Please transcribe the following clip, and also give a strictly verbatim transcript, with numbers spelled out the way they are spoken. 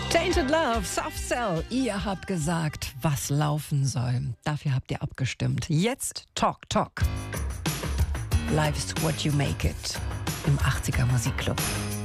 Tainted Love, Soft Cell. Ihr habt gesagt, was laufen soll. Dafür habt ihr abgestimmt. Jetzt Talk Talk. Life's what you make it. Im achtziger Musikclub.